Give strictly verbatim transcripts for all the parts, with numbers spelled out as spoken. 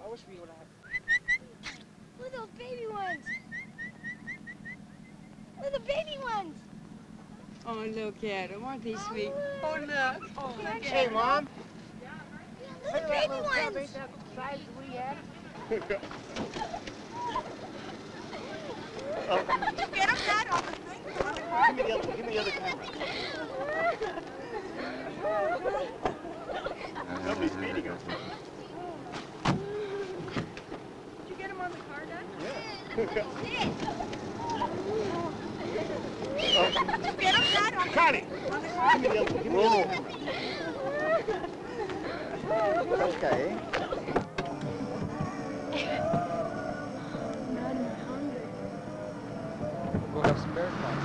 wish we would have. Look at those baby ones. Look at the baby ones. Oh, look at them. Aren't they Oh, sweet? look. Oh, look. Oh, look at Hey, them. Mom. Look Hey, at the that baby little cub, ones. ain't that the size we had? Did you get them, Dad, on the thing? On the car? Give me the other, give me the other camera. Nobody's feeding them. Did you get them on the car, Dad? Yeah. Did you get them, Dad, on the, Connie, on the car? give me the other, give me the other camera. Okay. Not even hungry. We'll have some bear claws.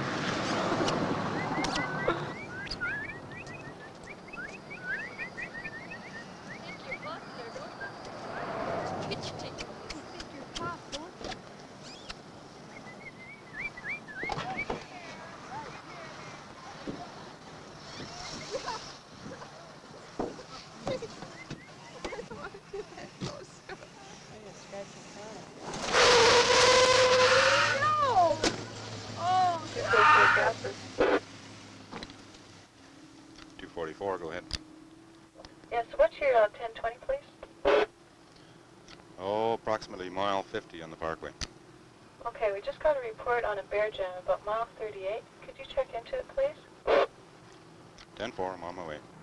two forty-four, go ahead. Yes, what's your uh, ten twenty, please? Oh, approximately mile fifty on the parkway. Okay, we just got a report on a bear jam about mile thirty-eight. Could you check into it, please? ten four, I'm on my way.